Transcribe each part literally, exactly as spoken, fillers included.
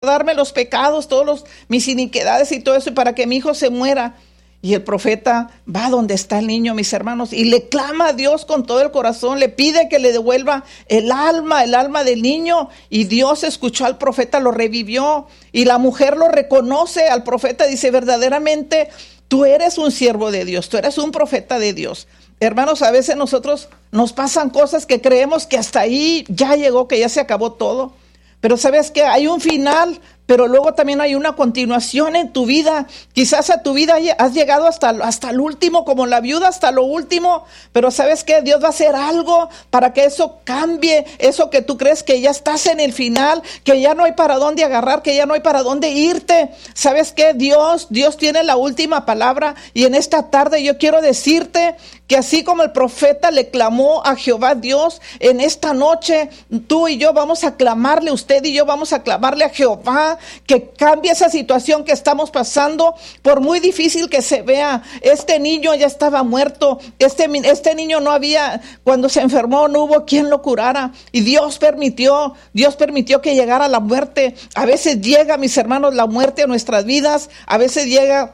recordarme los pecados, todos los, mis iniquidades y todo eso, y para que mi hijo se muera. Y el profeta va donde está el niño, mis hermanos, y le clama a Dios con todo el corazón, le pide que le devuelva el alma, el alma del niño. Y Dios escuchó al profeta, lo revivió. Y la mujer lo reconoce al profeta, dice, verdaderamente tú eres un siervo de Dios, tú eres un profeta de Dios. Hermanos, a veces nosotros nos pasan cosas que creemos que hasta ahí ya llegó, que ya se acabó todo. Pero ¿sabes qué? Hay un final, pero luego también hay una continuación en tu vida. Quizás a tu vida has llegado hasta, hasta el último, como la viuda, hasta lo último. Pero ¿sabes qué? Dios va a hacer algo para que eso cambie. Eso que tú crees que ya estás en el final, que ya no hay para dónde agarrar, que ya no hay para dónde irte. ¿Sabes qué? Dios, Dios tiene la última palabra. Y en esta tarde yo quiero decirte que así como el profeta le clamó a Jehová Dios, en esta noche tú y yo vamos a clamarle, usted y yo vamos a clamarle a Jehová que cambie esa situación que estamos pasando, por muy difícil que se vea. Este niño ya estaba muerto, este, este niño no había, cuando se enfermó no hubo quien lo curara, y Dios permitió, Dios permitió que llegara la muerte. A veces llega, mis hermanos, la muerte a nuestras vidas, a veces llega.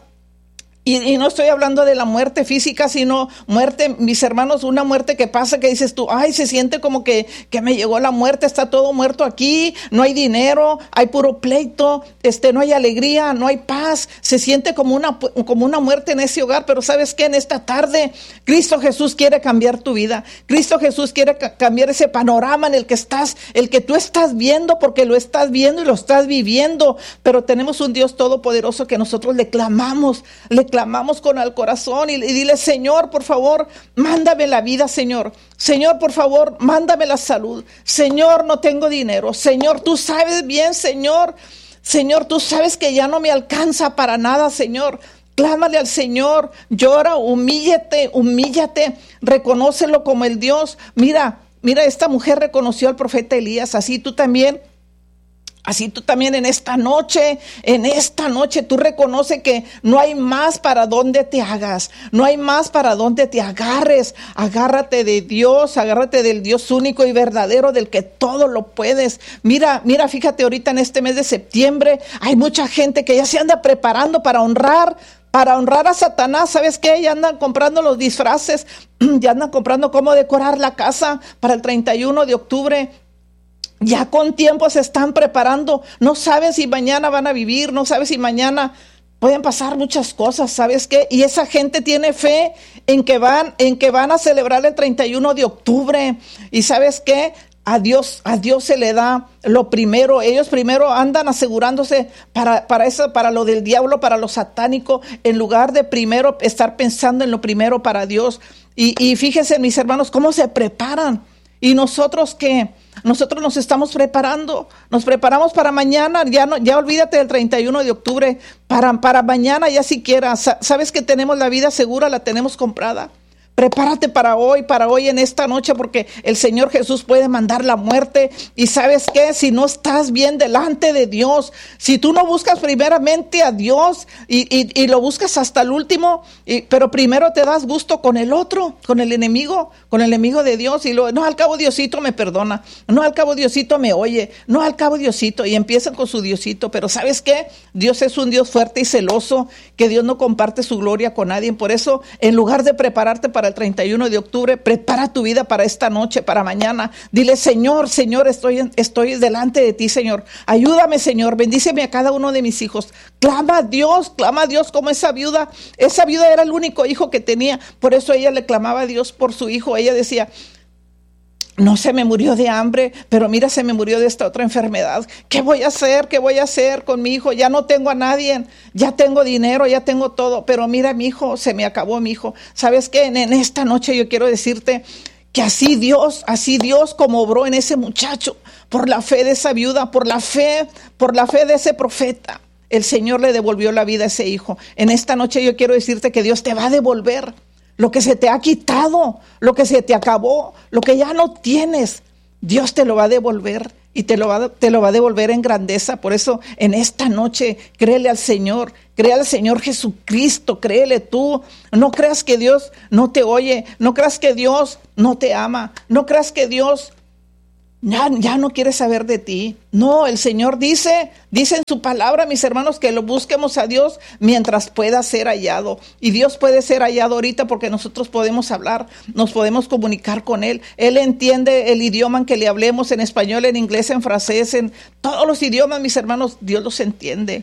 Y, y no estoy hablando de la muerte física, sino muerte, mis hermanos, una muerte que pasa que dices tú, ay, se siente como que, que me llegó la muerte, está todo muerto aquí, no hay dinero, hay puro pleito, este, no hay alegría, no hay paz, se siente como una, como una muerte en ese hogar. Pero ¿sabes qué? En esta tarde, Cristo Jesús quiere cambiar tu vida, Cristo Jesús quiere ca- cambiar ese panorama en el que estás, el que tú estás viendo, porque lo estás viendo y lo estás viviendo. Pero tenemos un Dios todopoderoso que nosotros le clamamos, le clamamos con el corazón y, y dile, Señor, por favor, mándame la vida, Señor. Señor, por favor, mándame la salud. Señor, no tengo dinero. Señor, tú sabes bien, Señor. Señor, tú sabes que ya no me alcanza para nada, Señor. Clámale al Señor, llora, humíllate, humíllate, reconócelo como el Dios. Mira, mira, esta mujer reconoció al profeta Elías, así tú también. Así tú también en esta noche, en esta noche tú reconoces que no hay más para donde te hagas, no hay más para donde te agarres. Agárrate de Dios, agárrate del Dios único y verdadero, del que todo lo puedes. Mira, mira, fíjate, ahorita en este mes de septiembre hay mucha gente que ya se anda preparando para honrar, para honrar a Satanás. ¿Sabes qué? Ya andan comprando los disfraces, ya andan comprando cómo decorar la casa para el treinta y uno de octubre. Ya con tiempo se están preparando, no saben si mañana van a vivir, no saben si mañana pueden pasar muchas cosas, ¿sabes qué? Y esa gente tiene fe en que van, en que van a celebrar el treinta y uno de octubre. Y ¿sabes qué? A Dios, a Dios se le da lo primero. Ellos primero andan asegurándose para, para eso, para lo del diablo, para lo satánico, en lugar de primero estar pensando en lo primero para Dios. Y, y fíjense, mis hermanos, cómo se preparan. ¿Y nosotros qué? Nosotros nos estamos preparando, nos preparamos para mañana, ya no, ya olvídate del treinta y uno de octubre, para, para mañana ya siquiera, sabes que tenemos la vida segura, la tenemos comprada. Prepárate para hoy, para hoy en esta noche, porque el Señor Jesús puede mandar la muerte. Y ¿sabes qué? Si no estás bien delante de Dios, si tú no buscas primeramente a Dios y, y, y lo buscas hasta el último, y, pero primero te das gusto con el otro, con el enemigo, con el enemigo de Dios, y lo, no, al cabo Diosito me perdona, no, al cabo Diosito me oye, no, al cabo Diosito, y empiezan con su Diosito. Pero ¿sabes qué? Dios es un Dios fuerte y celoso, que Dios no comparte su gloria con nadie. Por eso, en lugar de prepararte para el treinta y uno de octubre, prepara tu vida para esta noche, para mañana. Dile, Señor, Señor, estoy, estoy delante de ti, Señor. Ayúdame, Señor, bendíceme a cada uno de mis hijos. Clama a Dios, clama a Dios como esa viuda. Esa viuda era el único hijo que tenía, por eso ella le clamaba a Dios por su hijo. Ella decía, no se me murió de hambre, pero mira, se me murió de esta otra enfermedad. ¿Qué voy a hacer? ¿Qué voy a hacer con mi hijo? Ya no tengo a nadie, ya tengo dinero, ya tengo todo, pero mira, mi hijo, se me acabó mi hijo. ¿Sabes qué? En, en esta noche yo quiero decirte que así Dios, así Dios como obró en ese muchacho, por la fe de esa viuda, por la fe, por la fe de ese profeta, el Señor le devolvió la vida a ese hijo. En esta noche yo quiero decirte que Dios te va a devolver lo que se te ha quitado, lo que se te acabó, lo que ya no tienes. Dios te lo va a devolver y te lo va, te lo va a devolver en grandeza. Por eso en esta noche créele al Señor, créele al Señor Jesucristo, créele tú. No creas que Dios no te oye, no creas que Dios no te ama, no creas que Dios Ya, ya no quiere saber de ti. No, el Señor dice, dice en su palabra, mis hermanos, que lo busquemos a Dios mientras pueda ser hallado. Y Dios puede ser hallado ahorita porque nosotros podemos hablar, nos podemos comunicar con Él. Él entiende el idioma en que le hablemos, en español, en inglés, en francés, en todos los idiomas, mis hermanos, Dios los entiende.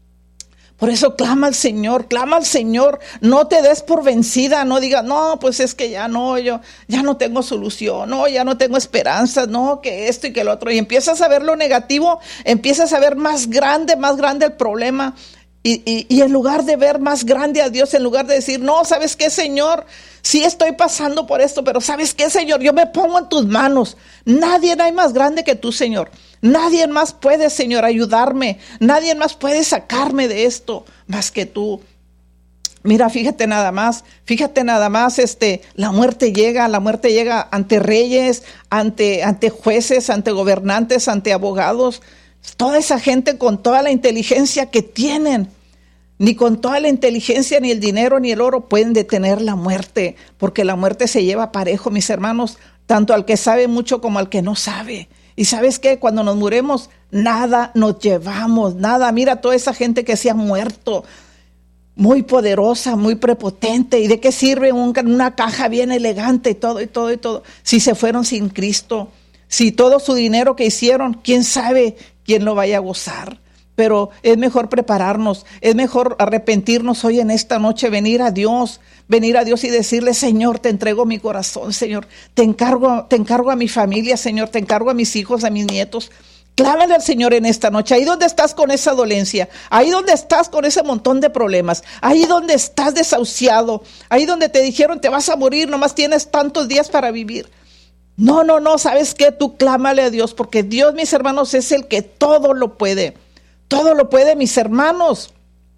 Por eso clama al Señor, clama al Señor, no te des por vencida, no digas, no, pues es que ya no, yo ya no tengo solución, no, ya no tengo esperanza, no, que esto y que lo otro. Y empiezas a ver lo negativo, empiezas a ver más grande, más grande el problema. Y, y, y en lugar de ver más grande a Dios, en lugar de decir, no, ¿sabes qué, Señor? Sí estoy pasando por esto, pero ¿sabes qué, Señor? Yo me pongo en tus manos. Nadie hay más grande que tú, Señor. Nadie más puede, Señor, ayudarme. Nadie más puede sacarme de esto más que tú. Mira, fíjate nada más, fíjate nada más, este, la muerte llega, la muerte llega ante reyes, ante, ante jueces, ante gobernantes, ante abogados. Toda esa gente con toda la inteligencia que tienen, ni con toda la inteligencia, ni el dinero, ni el oro pueden detener la muerte, porque la muerte se lleva parejo, mis hermanos, tanto al que sabe mucho como al que no sabe. Y ¿sabes qué? Cuando nos muremos, nada nos llevamos, nada. Mira toda esa gente que se ha muerto, muy poderosa, muy prepotente. ¿Y de qué sirve un, una caja bien elegante y todo, y todo, y todo? Si se fueron sin Cristo, si todo su dinero que hicieron, quién sabe quién lo vaya a gozar. Pero es mejor prepararnos, es mejor arrepentirnos hoy en esta noche, venir a Dios, venir a Dios y decirle, Señor, te entrego mi corazón, Señor, te encargo, te encargo a mi familia, Señor, te encargo a mis hijos, a mis nietos. Clávale al Señor en esta noche, ahí donde estás con esa dolencia, ahí donde estás con ese montón de problemas, ahí donde estás desahuciado, ahí donde te dijeron te vas a morir, nomás tienes tantos días para vivir. No, no, no, ¿sabes qué? Tú clámale a Dios, porque Dios, mis hermanos, es el que todo lo puede. Todo lo puede, mis hermanos.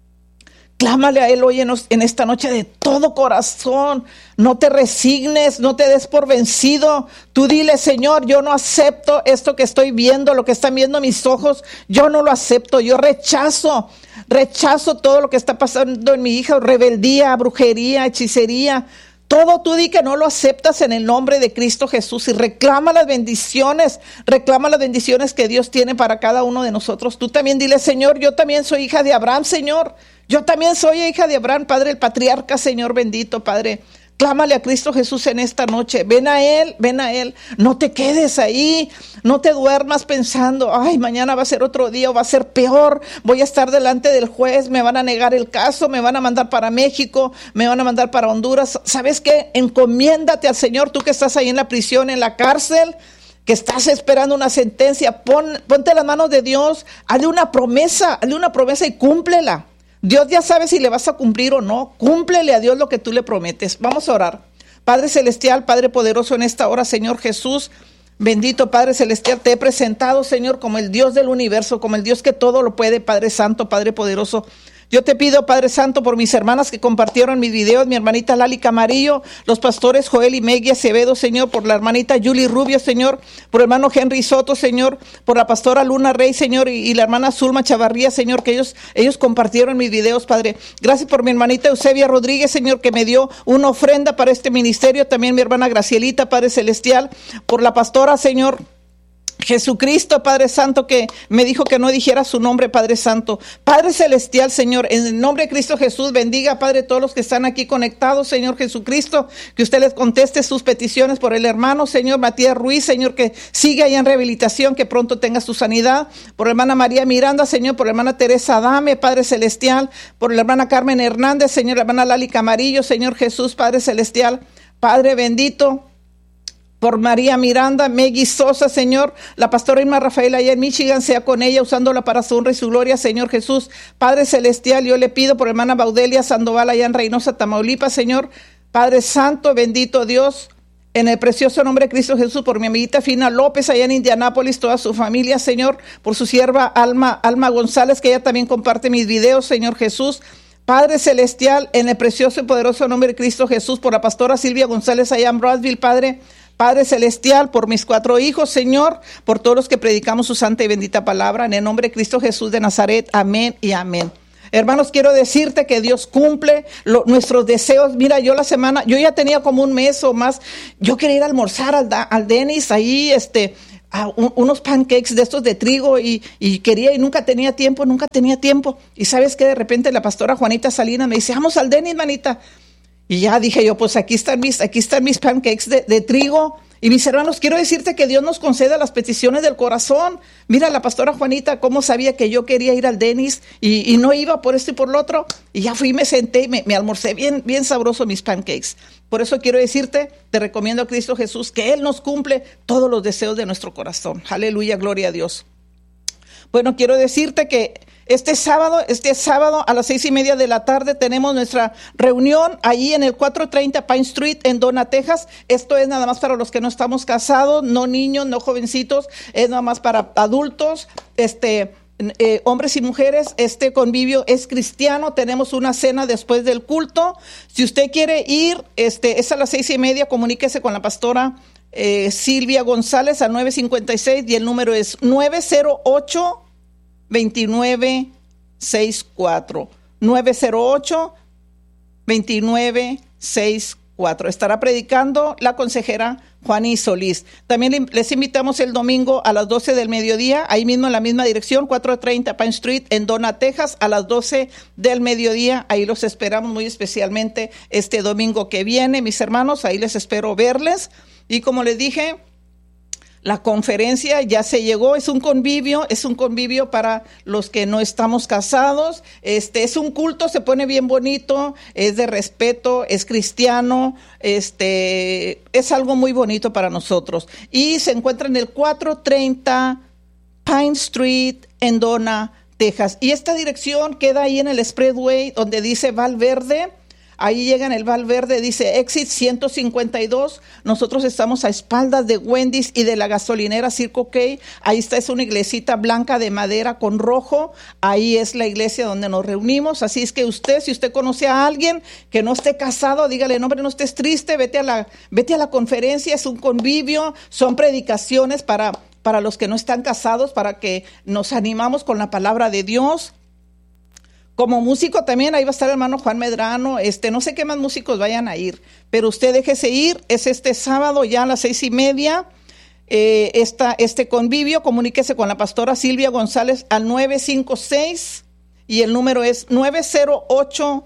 Clámale a Él hoy en, en esta noche de todo corazón. No te resignes, no te des por vencido. Tú dile, Señor, yo no acepto esto que estoy viendo, lo que están viendo mis ojos. Yo no lo acepto, yo rechazo. Rechazo todo lo que está pasando en mi hija. Rebeldía, brujería, hechicería. Todo tú di que no lo aceptas en el nombre de Cristo Jesús y reclama las bendiciones, reclama las bendiciones que Dios tiene para cada uno de nosotros. Tú también dile, Señor, yo también soy hija de Abraham, Señor. Yo también soy hija de Abraham, Padre, el patriarca, Señor bendito, Padre. Clámale a Cristo Jesús en esta noche. Ven a Él, ven a Él. No te quedes ahí. No te duermas pensando, ay, mañana va a ser otro día o va a ser peor. Voy a estar delante del juez, me van a negar el caso, me van a mandar para México, me van a mandar para Honduras. ¿Sabes qué? Encomiéndate al Señor, tú que estás ahí en la prisión, en la cárcel, que estás esperando una sentencia. Pon, ponte las manos de Dios, hazle una promesa, hazle una promesa y cúmplela. Dios ya sabe si le vas a cumplir o no. Cúmplele a Dios lo que tú le prometes. Vamos a orar. Padre Celestial, Padre poderoso, en esta hora, Señor Jesús, bendito Padre Celestial, te he presentado, Señor, como el Dios del universo, como el Dios que todo lo puede, Padre Santo, Padre poderoso. Yo te pido, Padre Santo, por mis hermanas que compartieron mis videos, mi hermanita Lali Camarillo, los pastores Joel y Meggy Acevedo, Señor, por la hermanita Julie Rubio, Señor, por el hermano Henry Soto, Señor, por la pastora Luna Rey, Señor, y, y la hermana Zulma Chavarría, Señor, que ellos, ellos compartieron mis videos, Padre. Gracias por mi hermanita Eusebia Rodríguez, Señor, que me dio una ofrenda para este ministerio. También mi hermana Gracielita, Padre Celestial, por la pastora, Señor Jesucristo, Padre Santo, que me dijo que no dijera su nombre, Padre Santo. Padre Celestial, Señor, en el nombre de Cristo Jesús, bendiga, Padre, todos los que están aquí conectados, Señor Jesucristo, que usted les conteste sus peticiones por el hermano, Señor Matías Ruiz, Señor, que siga ahí en rehabilitación, que pronto tenga su sanidad, por la hermana María Miranda, Señor, por la hermana Teresa Adame, Padre Celestial, por la hermana Carmen Hernández, Señor, la hermana Lali Camarillo, Señor Jesús, Padre Celestial, Padre bendito, por María Miranda, Meggy Sosa, Señor, la pastora Irma Rafael allá en Michigan, sea con ella, usándola para su honra y su gloria, Señor Jesús. Padre Celestial, yo le pido por hermana Baudelia Sandoval allá en Reynosa, Tamaulipas, Señor. Padre Santo, bendito Dios, en el precioso nombre de Cristo Jesús, por mi amiguita Fina López allá en Indianápolis, toda su familia, Señor, por su sierva Alma, Alma González, que ella también comparte mis videos, Señor Jesús. Padre Celestial, en el precioso y poderoso nombre de Cristo Jesús, por la pastora Silvia González allá en Brownsville, Padre. Padre Celestial, por mis cuatro hijos, Señor, por todos los que predicamos su santa y bendita palabra, en el nombre de Cristo Jesús de Nazaret, amén y amén. Hermanos, quiero decirte que Dios cumple lo, nuestros deseos. Mira, yo la semana, yo ya tenía como un mes o más, yo quería ir a almorzar al, al Dennis, ahí, este, a un, unos pancakes de estos de trigo y, y quería y nunca tenía tiempo, nunca tenía tiempo. Y sabes que de repente la pastora Juanita Salinas me dice, vamos al Denny's, manita. Y ya dije yo, pues aquí están mis, aquí están mis pancakes de, de trigo. Y mis hermanos, quiero decirte que Dios nos conceda las peticiones del corazón. Mira, la pastora Juanita, cómo sabía que yo quería ir al Denny's y, y no iba por esto y por lo otro. Y ya fui, me senté y me, me almorcé bien, bien sabroso mis pancakes. Por eso quiero decirte, te recomiendo a Cristo Jesús, que Él nos cumple todos los deseos de nuestro corazón. Aleluya, gloria a Dios. Bueno, quiero decirte que Este sábado, este sábado a las seis y media de la tarde tenemos nuestra reunión ahí en el cuatrocientos treinta Pine Street en Donna, Texas. Esto es nada más para los que no estamos casados, no niños, no jovencitos, es nada más para adultos, este, eh, hombres y mujeres. Este convivio es cristiano. Tenemos una cena después del culto. Si usted quiere ir, este, es a las seis y media, comuníquese con la pastora eh, Silvia González al nueve cinco seis y el número es nueve cero ocho, veintinueve sesenta y cuatro, nueve cero ocho, veintinueve sesenta y cuatro. Estará predicando la consejera Juani Solís. También les invitamos el domingo a las doce del mediodía, ahí mismo en la misma dirección, cuatrocientos treinta Pine Street en Donna, Texas, a las doce del mediodía. Ahí los esperamos muy especialmente este domingo que viene, mis hermanos. Ahí les espero verles. Y como les dije, la conferencia ya se llegó, es un convivio, es un convivio para los que no estamos casados. Este es un culto, se pone bien bonito, es de respeto, es cristiano, este es algo muy bonito para nosotros. Y se encuentra en el cuatrocientos treinta Pine Street en Donna, Texas. Y esta dirección queda ahí en el Expressway donde dice Val Verde. Ahí llega en el Val Verde, dice Exit ciento cincuenta y dos. Nosotros estamos a espaldas de Wendy's y de la gasolinera Circle K. Ahí está, es una iglesita blanca de madera con rojo. Ahí es la iglesia donde nos reunimos. Así es que usted, si usted conoce a alguien que no esté casado, dígale, no, hombre, no estés triste, vete a la, vete a la conferencia, es un convivio, son predicaciones para, para los que no están casados, para que nos animamos con la palabra de Dios. Como músico también, ahí va a estar el hermano Juan Medrano, este, no sé qué más músicos vayan a ir, pero usted déjese ir, es este sábado ya a las seis y media, eh, esta, este convivio, comuníquese con la pastora Silvia González al nueve cinco seis y el número es nueve cero ocho,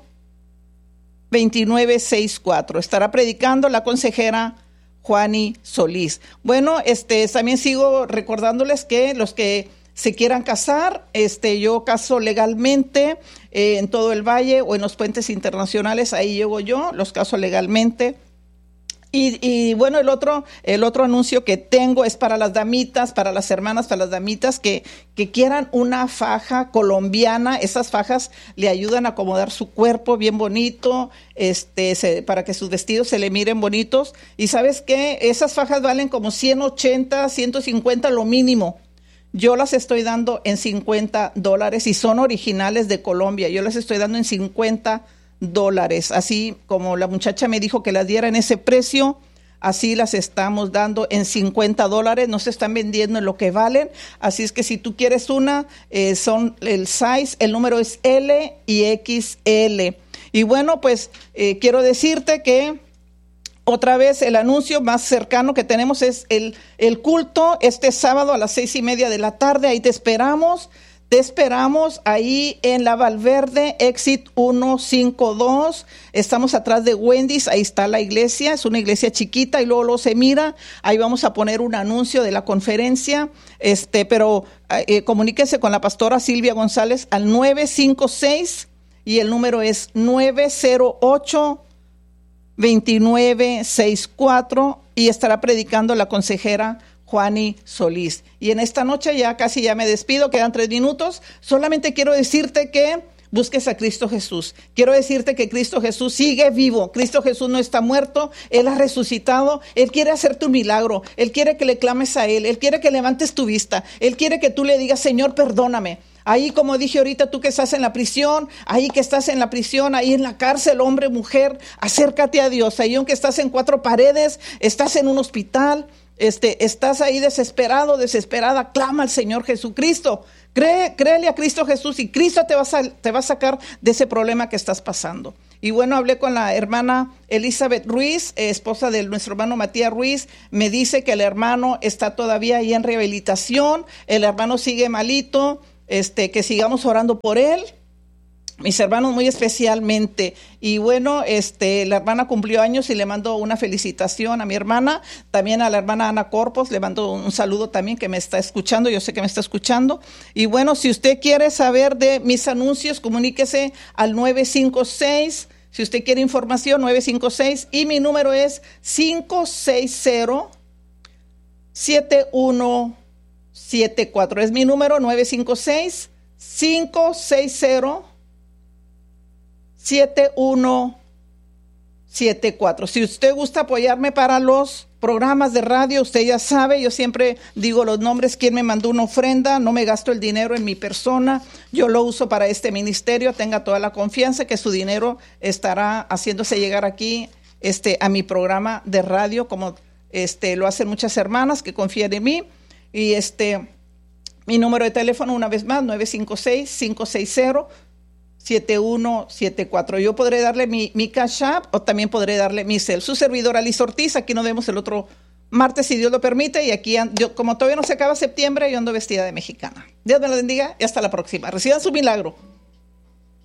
veintinueve sesenta y cuatro. Estará predicando la consejera Juani Solís. Bueno, este, también sigo recordándoles que los que se quieran casar, este, yo caso legalmente eh, en todo el valle o en los puentes internacionales, ahí llego yo, los caso legalmente. Y, y bueno, el otro, el otro anuncio que tengo es para las damitas, para las hermanas, para las damitas que, que quieran una faja colombiana. Esas fajas le ayudan a acomodar su cuerpo bien bonito, este, se, para que sus vestidos se le miren bonitos. Y ¿sabes qué? Esas fajas valen como ciento ochenta, ciento cincuenta lo mínimo. Yo las estoy dando en cincuenta dólares y son originales de Colombia. Yo las estoy dando en cincuenta dólares. Así como la muchacha me dijo que las diera en ese precio, así las estamos dando en cincuenta dólares. No se están vendiendo en lo que valen. Así es que si tú quieres una, eh, son el size, el número es L y X L. Y bueno, pues eh, quiero decirte que otra vez el anuncio más cercano que tenemos es el, el culto este sábado a las seis y media de la tarde. Ahí te esperamos, te esperamos ahí en la Val Verde, Exit ciento cincuenta y dos. Estamos atrás de Wendy's, ahí está la iglesia, es una iglesia chiquita y luego, luego se mira. Ahí vamos a poner un anuncio de la conferencia, este, pero eh, comuníquese con la pastora Silvia González al nueve cinco seis y el número es nueve cero ocho, veintinueve sesenta y cuatro y estará predicando la consejera Juani Solís. Y en esta noche ya casi ya me despido, quedan tres minutos. Solamente quiero decirte que busques a Cristo Jesús. Quiero decirte que Cristo Jesús sigue vivo. Cristo Jesús no está muerto. Él ha resucitado. Él quiere hacerte un milagro. Él quiere que le clames a Él. Él quiere que levantes tu vista. Él quiere que tú le digas, Señor, perdóname. Ahí, como dije ahorita, tú que estás en la prisión, ahí que estás en la prisión, ahí en la cárcel, hombre, mujer, acércate a Dios. Ahí aunque estás en cuatro paredes, estás en un hospital, este, estás ahí desesperado, desesperada, clama al Señor Jesucristo. Cree, créele a Cristo Jesús y Cristo te va a, te va a sacar de ese problema que estás pasando. Y bueno, hablé con la hermana Elizabeth Ruiz, eh, esposa de nuestro hermano Matías Ruiz. Me dice que el hermano está todavía ahí en rehabilitación. El hermano sigue malito, este, que sigamos orando por él. Mis hermanos muy especialmente. Y bueno, este, la hermana cumplió años y le mando una felicitación a mi hermana. También a la hermana Ana Corpos le mando un saludo también, que me está escuchando. Yo sé que me está escuchando. Y bueno, si usted quiere saber de mis anuncios, comuníquese al nueve cinco seis. Si usted quiere información, nueve cinco seis. Y mi número es cinco seis cero, siete uno siete cuatro. Es mi número, nueve cinco seis, cinco seis cero, siete uno siete cuatro. Si usted gusta apoyarme para los programas de radio, usted ya sabe, yo siempre digo los nombres, quien me mandó una ofrenda, no me gasto el dinero en mi persona, yo lo uso para este ministerio, tenga toda la confianza que su dinero estará haciéndose llegar aquí este, a mi programa de radio, como este, lo hacen muchas hermanas que confían en mí. Y este, mi número de teléfono, una vez más, nueve cinco seis, cinco seis cero, siete uno siete cuatro. Yo podré darle mi, mi Cash App o también podré darle mi cel. Su servidora Liz Ortiz, aquí nos vemos el otro martes si Dios lo permite. Y aquí, yo, como todavía no se acaba septiembre, yo ando vestida de mexicana. Dios me lo bendiga y hasta la próxima. Reciban su milagro.